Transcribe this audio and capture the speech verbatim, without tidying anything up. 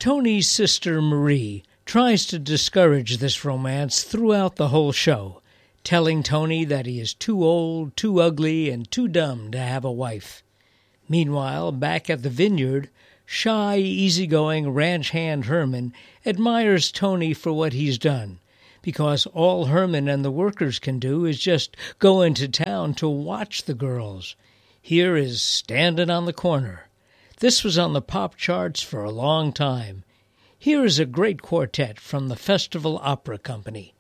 Tony's sister Marie tries to discourage this romance throughout the whole show, telling Tony that he is too old, too ugly, and too dumb to have a wife. Meanwhile, back at the vineyard, shy, easygoing ranch hand Herman admires Tony for what he's done, because all Herman and the workers can do is just go into town to watch the girls. Here is Standin' on the Corner. This was on the pop charts for a long time. Here is a great quartet from the Festival Opera Company.